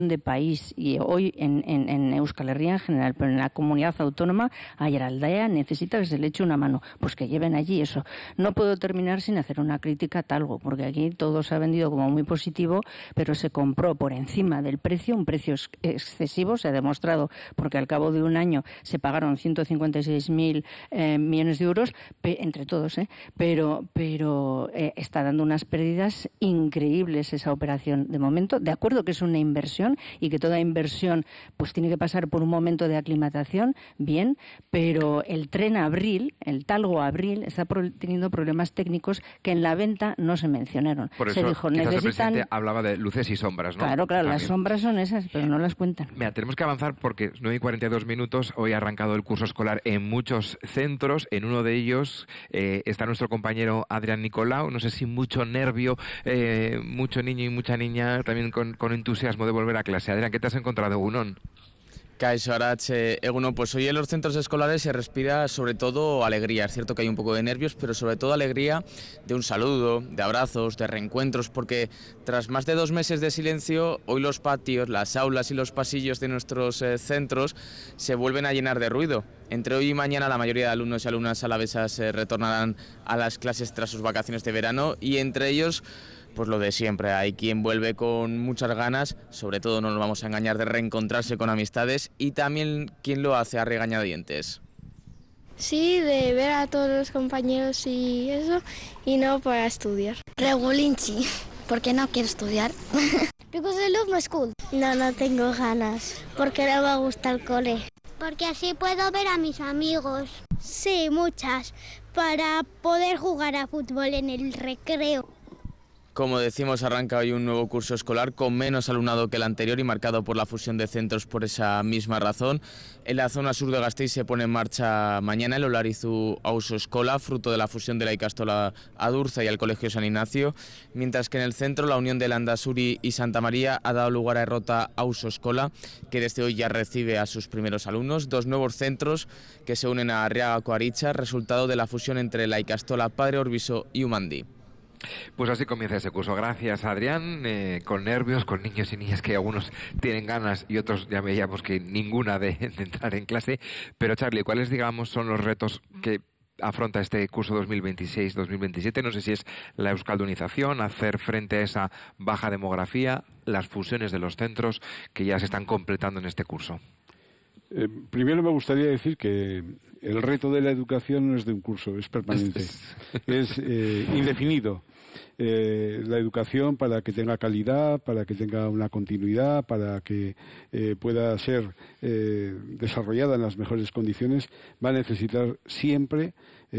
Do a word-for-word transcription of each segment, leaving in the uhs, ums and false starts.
de país y hoy en, en, en Euskal Herria en general, pero en la comunidad autónoma, Aiaraldea necesita que se le eche una mano, pues que lleven allí eso. No puedo terminar sin hacer una crítica a Talgo, porque aquí todo se ha vendido como muy positivo, pero se compró por encima del precio, un precio excesivo, se ha demostrado, porque al cabo de un año se pagaron ciento cincuenta y seis mil eh, millones de euros, pe, entre todos, eh, pero, pero eh, está dando unas pérdidas increíbles esa operación de momento. De acuerdo que es una inversión, y que toda inversión pues tiene que pasar por un momento de aclimatación, bien, pero el tren Abril, el Talgo Abril, está pro- teniendo problemas técnicos que en la venta no se mencionaron. Por eso se dijo, necesitan... el presidente hablaba de luces y sombras, ¿no? Claro, claro, También. Las sombras son esas, pero no las cuentan. Mira, tenemos que avanzar porque nueve y cuarenta y dos minutos, hoy ha arrancado el curso escolar en muchos centros, en uno de ellos eh, está nuestro compañero Adrián Nicolau, no sé si mucho nervio, eh, mucho niño y mucha niña, también con, con entusiasmo de volver a clase. Adrián, ¿qué te has encontrado, Egunon? Kaixo Aratxe, Egunon, pues hoy en los centros escolares se respira sobre todo alegría. Es cierto que hay un poco de nervios, pero sobre todo alegría de un saludo, de abrazos, de reencuentros, porque tras más de dos meses de silencio, hoy los patios, las aulas y los pasillos de nuestros eh, centros se vuelven a llenar de ruido. Entre hoy y mañana la mayoría de alumnos y alumnas alavesas eh, retornarán a las clases tras sus vacaciones de verano y entre ellos... pues lo de siempre, hay quien vuelve con muchas ganas, sobre todo no nos vamos a engañar, de reencontrarse con amistades y también quien lo hace a regañadientes. Sí, de ver a todos los compañeros y eso, y no para estudiar. Regulinchi, porque no quiero estudiar. Because I love my school. No, no tengo ganas, porque no me gusta el cole. Porque así puedo ver a mis amigos. Sí, muchas, para poder jugar a fútbol en el recreo. Como decimos, arranca hoy un nuevo curso escolar con menos alumnado que el anterior y marcado por la fusión de centros por esa misma razón. En la zona sur de Gasteiz se pone en marcha mañana el Olarizu Ausoeskola, fruto de la fusión de la Ikastola Adurza y el Colegio San Ignacio, mientras que en el centro la unión de Landasuri y Santa María ha dado lugar a Errota Ausoeskola, que desde hoy ya recibe a sus primeros alumnos, dos nuevos centros que se unen a Arriaga Coaritza, resultado de la fusión entre la Ikastola Padre Orbiso y Umandi. Pues así comienza ese curso. Gracias, Adrián, eh, con nervios, con niños y niñas que algunos tienen ganas y otros ya veíamos que ninguna de, de entrar en clase. Pero, Charlie, ¿cuáles, digamos, son los retos que afronta este curso dos mil veintiséis dos mil veintisiete? No sé si es la euskaldunización, hacer frente a esa baja demografía, las fusiones de los centros que ya se están completando en este curso. Eh, primero me gustaría decir que el reto de la educación no es de un curso, es permanente, es eh, indefinido. Eh, la educación, para que tenga calidad, para que tenga una continuidad, para que eh, pueda ser eh, desarrollada en las mejores condiciones, va a necesitar siempre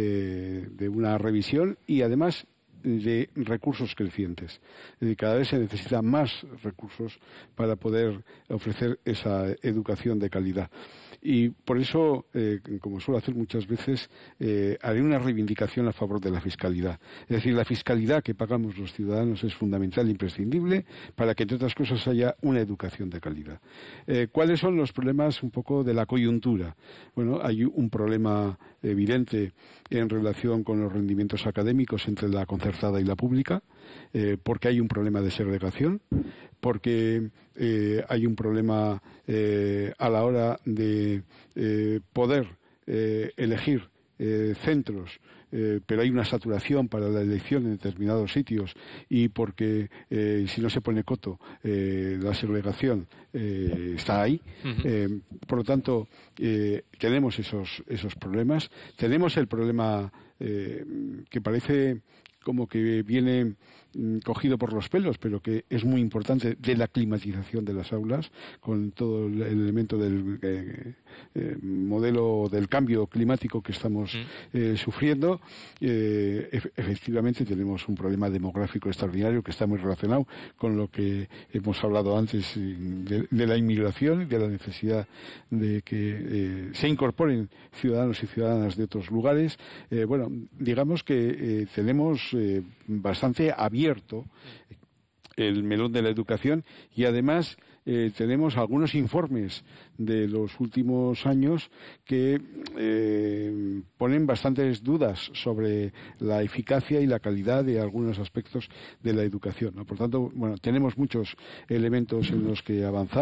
eh, de una revisión y además de recursos crecientes. Es decir, cada vez se necesitan más recursos para poder ofrecer esa educación de calidad. Y por eso, eh, como suelo hacer muchas veces, eh, haré una reivindicación a favor de la fiscalidad. Es decir, la fiscalidad que pagamos los ciudadanos es fundamental e imprescindible para que, entre otras cosas, haya una educación de calidad. Eh, ¿Cuáles son los problemas un poco de la coyuntura? Bueno, hay un problema evidente en relación con los rendimientos académicos entre la concertada y la pública, eh, porque hay un problema de segregación, porque eh, hay un problema eh, a la hora de eh, poder eh, elegir eh, centros, eh, pero hay una saturación para la elección en determinados sitios y porque eh, si no se pone coto eh, la segregación eh, está ahí. Uh-huh. Eh, por lo tanto, eh, tenemos esos, esos problemas. Tenemos el problema eh, que parece como que viene mm, cogido por los pelos, pero que es muy importante, de la climatización de las aulas, con todo el elemento del eh, eh, modelo del cambio climático que estamos eh, sufriendo. Eh, e- efectivamente tenemos un problema demográfico extraordinario que está muy relacionado con lo que hemos hablado antes de, de la inmigración y de la necesidad de que eh, se incorporen ciudadanos y ciudadanas de otros lugares. Eh, bueno, digamos que eh, tenemos Eh, bastante abierto el melón de la educación y además eh, tenemos algunos informes de los últimos años que eh, ponen bastantes dudas sobre la eficacia y la calidad de algunos aspectos de la educación, ¿no? Por tanto, bueno, tenemos muchos elementos en los que avanzar.